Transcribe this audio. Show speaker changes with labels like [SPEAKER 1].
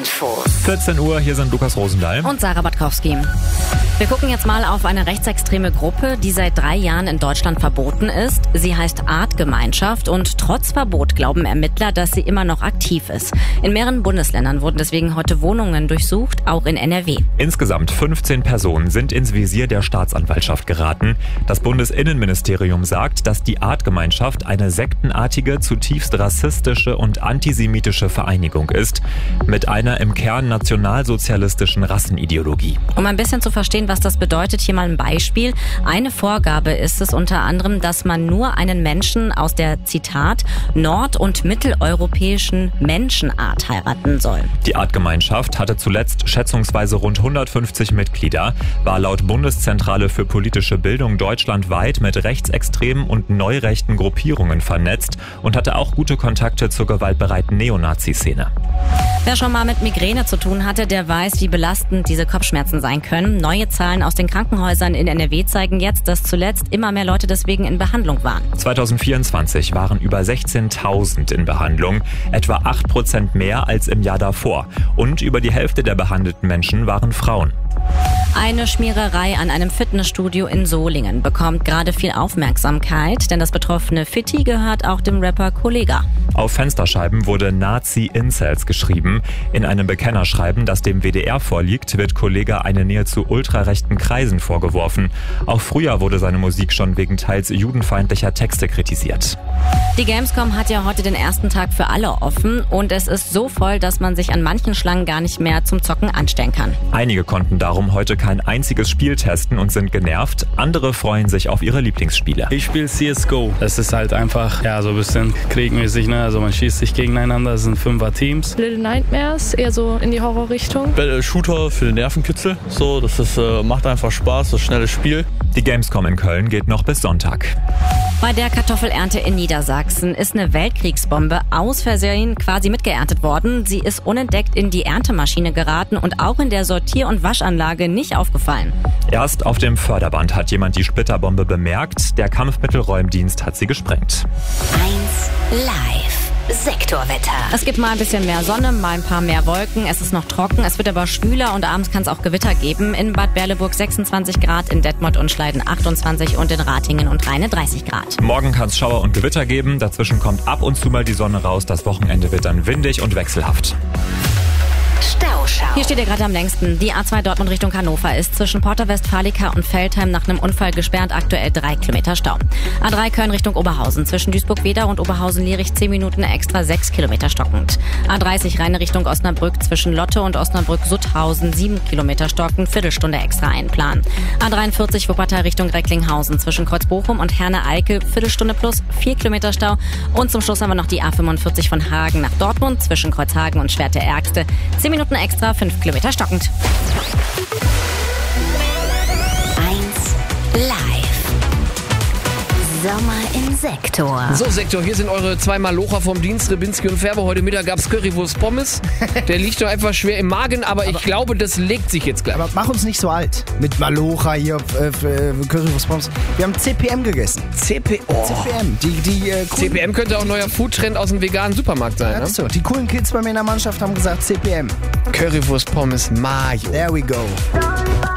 [SPEAKER 1] Infos.
[SPEAKER 2] 14 Uhr, hier sind Lukas Rosendahl
[SPEAKER 3] und Sarah Batkowski. Wir gucken jetzt mal auf eine rechtsextreme Gruppe, die seit 3 Jahren in Deutschland verboten ist. Sie heißt Artgemeinschaft und trotz Verbot glauben Ermittler, dass sie immer noch aktiv ist. In mehreren Bundesländern wurden deswegen heute Wohnungen durchsucht, auch in NRW.
[SPEAKER 2] Insgesamt 15 Personen sind ins Visier der Staatsanwaltschaft geraten. Das Bundesinnenministerium sagt, dass die Artgemeinschaft eine sektenartige, zutiefst rassistische und antisemitische Vereinigung ist, mit einer im Kern nationalsozialistischen Rassenideologie.
[SPEAKER 3] Um ein bisschen zu verstehen, was das bedeutet, hier mal ein Beispiel. Eine Vorgabe ist es unter anderem, dass man nur einen Menschen aus der, Zitat, nord- und mitteleuropäischen Menschenart heiraten soll.
[SPEAKER 2] Die Artgemeinschaft hatte zuletzt schätzungsweise rund 150 Mitglieder, war laut Bundeszentrale für politische Bildung deutschlandweit mit rechtsextremen und neurechten Gruppierungen vernetzt und hatte auch gute Kontakte zur gewaltbereiten Neonazi-Szene.
[SPEAKER 3] Wer schon mal mit Migräne zu tun hatte, der weiß, wie belastend diese Kopfschmerzen sein können. Neue Zahlen aus den Krankenhäusern in NRW zeigen jetzt, dass zuletzt immer mehr Leute deswegen in Behandlung waren.
[SPEAKER 2] 2024 waren über 16.000 in Behandlung, etwa 8% mehr als im Jahr davor. Und über die Hälfte der behandelten Menschen waren Frauen.
[SPEAKER 3] Eine Schmiererei an einem Fitnessstudio in Solingen bekommt gerade viel Aufmerksamkeit, denn das betroffene Fitti gehört auch dem Rapper Kollega.
[SPEAKER 2] Auf Fensterscheiben wurde Nazi-Incels geschrieben. In einem Bekennerschreiben, das dem WDR vorliegt, wird Kollega eine Nähe zu ultrarechten Kreisen vorgeworfen. Auch früher wurde seine Musik schon wegen teils judenfeindlicher Texte kritisiert.
[SPEAKER 3] Die Gamescom hat ja heute den ersten Tag für alle offen und es ist so voll, dass man sich an manchen Schlangen gar nicht mehr zum Zocken anstellen kann.
[SPEAKER 2] Einige konnten darum heute kein einziges Spiel testen und sind genervt. Andere freuen sich auf ihre Lieblingsspiele.
[SPEAKER 4] Ich spiele CSGO. Das ist halt einfach, so ein bisschen kriegmäßig, ne? Also man schießt sich gegeneinander, das sind 5er-Teams.
[SPEAKER 5] Little Nightmares, eher so in die Horrorrichtung.
[SPEAKER 6] Shooter für den Nervenkitzel. So, das ist, macht einfach Spaß, das schnelle Spiel.
[SPEAKER 2] Die Gamescom in Köln geht noch bis Sonntag.
[SPEAKER 3] Bei der Kartoffelernte in Niedersachsen ist eine Weltkriegsbombe aus Versehen quasi mitgeerntet worden. Sie ist unentdeckt in die Erntemaschine geraten und auch in der Sortier- und Waschanlage nicht aufgefallen.
[SPEAKER 2] Erst auf dem Förderband hat jemand die Splitterbombe bemerkt. Der Kampfmittelräumdienst hat sie gesprengt.
[SPEAKER 1] 1 Live. Sektorwetter.
[SPEAKER 3] Es gibt mal ein bisschen mehr Sonne, mal ein paar mehr Wolken. Es ist noch trocken, es wird aber schwüler und abends kann es auch Gewitter geben. In Bad Berleburg 26 Grad, in Detmold und Schleiden 28 und in Ratingen und Rheine 30 Grad.
[SPEAKER 2] Morgen kann es Schauer und Gewitter geben. Dazwischen kommt ab und zu mal die Sonne raus. Das Wochenende wird dann windig und wechselhaft.
[SPEAKER 1] Stauschau.
[SPEAKER 3] Hier steht ihr gerade am längsten. Die A2 Dortmund Richtung Hannover ist zwischen Porta Westfalica und Veltheim nach einem Unfall gesperrt. Aktuell 3 Kilometer Stau. A3 Köln Richtung Oberhausen. Zwischen Duisburg-Wedau und Oberhausen-Lierich 10 Minuten extra 6 Kilometer stockend. A30 Rheine Richtung Osnabrück. Zwischen Lotte und Osnabrück-Sutthausen 7 Kilometer stockend. Viertelstunde extra einplanen. A43 Wuppertal Richtung Recklinghausen. Zwischen Kreuzbochum und Herne-Eickel. Viertelstunde plus 4 Kilometer Stau. Und zum Schluss haben wir noch die A45 von Hagen nach Dortmund. Zwischen Kreuzhagen und Schwerte-Ärgste 10 Minuten extra, 5 Kilometer stockend.
[SPEAKER 1] 1 Live. Sommer im Sektor.
[SPEAKER 7] So, Sektor, hier sind eure 2 Malocher vom Dienst, Rebinski und Färber. Heute Mittag gab's Currywurst Pommes. Der liegt noch etwas schwer im Magen, aber ich glaube, das legt sich jetzt gleich.
[SPEAKER 8] Aber mach uns nicht so alt. Mit Malocha hier, Currywurst Pommes. Wir haben CPM gegessen.
[SPEAKER 7] CPM? CPM könnte auch ein neuer Foodtrend aus dem veganen Supermarkt sein,
[SPEAKER 8] Ja,
[SPEAKER 7] ne?
[SPEAKER 8] das ist so. Die coolen Kids bei mir in der Mannschaft haben gesagt CPM.
[SPEAKER 7] Currywurst Pommes Mayo.
[SPEAKER 8] There we go.